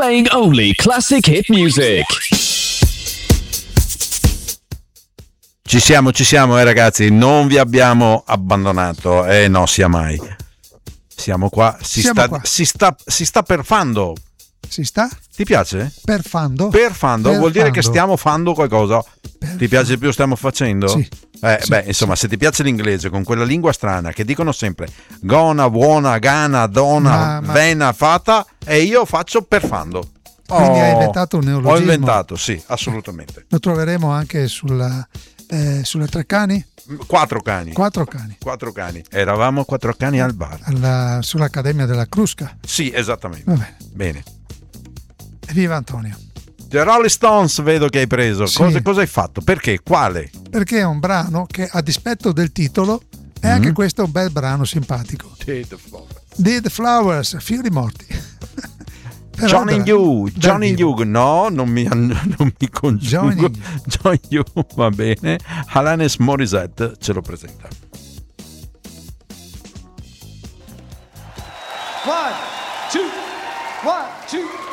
playing only classic hit music. Ci siamo ragazzi, non vi abbiamo abbandonato, no sia mai. Siamo qua, si sta perfando. Si sta? Ti piace? Perfando vuol dire che stiamo fando qualcosa. Ti piace più stiamo facendo? Sì. Insomma, se ti piace l'inglese con quella lingua strana che dicono sempre gonna, buona, gana, donna, vena, fata, e io faccio perfando. Quindi hai inventato un neologismo? Ho inventato, sì, assolutamente. Lo troveremo anche sulle tre cani? Quattro cani. Eravamo 4 cani al bar. Sull'Accademia della Crusca? Sì, esattamente. Va bene. Evviva Antonio. The Rolling Stones vedo che hai preso. Sì. Cosa hai fatto? Perché? Quale? Perché è un brano che, a dispetto del titolo, è anche questo un bel brano simpatico. Dead Flowers, fiori morti. Johnny Hugh, no, non mi congiungo. Johnny Hugh, va bene. Alanis Morissette ce lo presenta. 1, 2, 1, 2